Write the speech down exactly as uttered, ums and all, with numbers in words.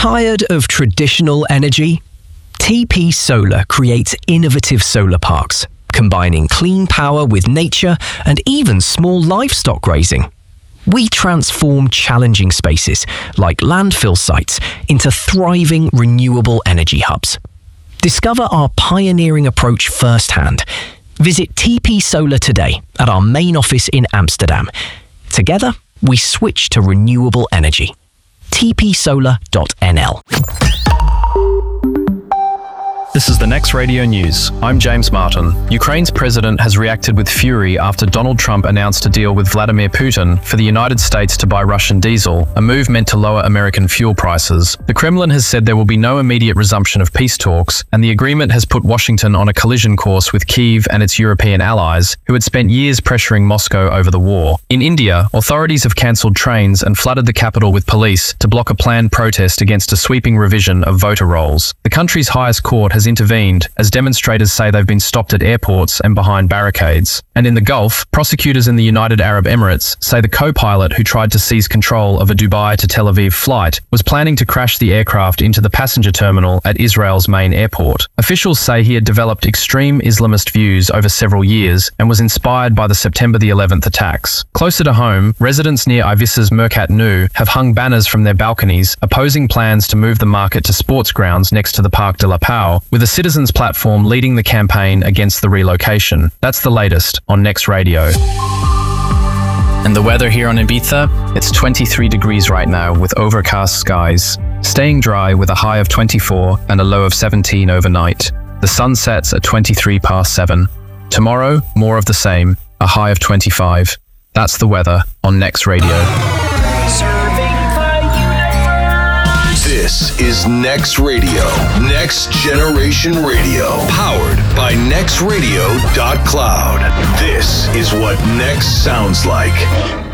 Tired of traditional energy? T P Solar creates innovative solar parks, combining clean power with nature and even small livestock grazing. We transform challenging spaces, like landfill sites, into thriving renewable energy hubs. Discover our pioneering approach firsthand. Visit T P Solar today at our main office in Amsterdam. Together, we switch to renewable energy. t p solar dot n l. This is the Next Radio News. I'm James Martin. Ukraine's president has reacted with fury after Donald Trump announced a deal with Vladimir Putin for the United States to buy Russian diesel, a move meant to lower American fuel prices. The Kremlin has said there will be no immediate resumption of peace talks, and the agreement has put Washington on a collision course with Kyiv and its European allies, who had spent years pressuring Moscow over the war. In India, authorities have cancelled trains and flooded the capital with police to block a planned protest against a sweeping revision of voter rolls. The country's highest court has intervened as demonstrators say they've been stopped at airports and behind barricades. And in the Gulf, prosecutors in the United Arab Emirates say the co-pilot who tried to seize control of a Dubai to Tel Aviv flight was planning to crash the aircraft into the passenger terminal at Israel's main airport. Officials say he had developed extreme Islamist views over several years and was inspired by the September the eleventh attacks. Closer to home, residents near Ivissa's Mercat Nou have hung banners from their balconies opposing plans to move the market to sports grounds next to the Parc de la Pau, with a citizens platform leading the campaign against the relocation. That's the latest on Next Radio. And the weather here on Ibiza, it's twenty-three degrees right now with overcast skies. Staying dry with a high of twenty-four and a low of seventeen overnight. The sun sets at twenty-three past seven. Tomorrow, more of the same, a high of twenty-five. That's the weather on Next Radio. This is Next Radio, Next Generation Radio, powered by next radio dot cloud. This is what Next sounds like.